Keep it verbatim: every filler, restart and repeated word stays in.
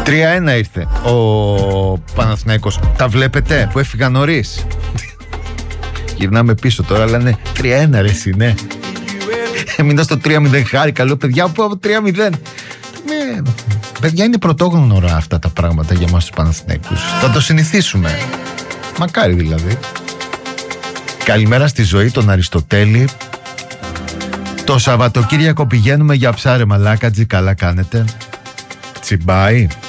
τρία ένα ήρθε ο Παναθηναϊκός. Τα βλέπετε που έφυγαν νωρίς? Γυρνάμε πίσω τώρα, λένε τρία ένα ρε εσύ, ναι. Έμεινα στο τρία μηδέν, χάρη καλό παιδιά που από τρία μηδέν. Ναι, παιδιά, είναι πρωτόγνωρα ώρα αυτά τα πράγματα για μας τους Παναθηναϊκούς. Θα το συνηθίσουμε. Μακάρι δηλαδή. Καλημέρα στη ζωή, τον Αριστοτέλη. Το Σαββατοκύριακο πηγαίνουμε για ψάρε μαλάκατζι, καλά κάνετε. Τσιμπάει.